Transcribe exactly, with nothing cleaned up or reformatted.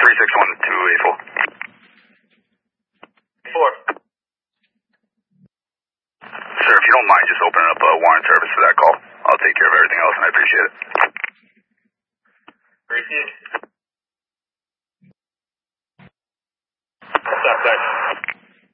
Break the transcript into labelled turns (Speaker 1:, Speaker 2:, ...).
Speaker 1: three six one two eight four.
Speaker 2: Four.
Speaker 1: Sir, if you don't mind just opening up a warrant service for that call, I'll take care of everything else, and I appreciate it.
Speaker 2: Appreciate it. What's up, sir?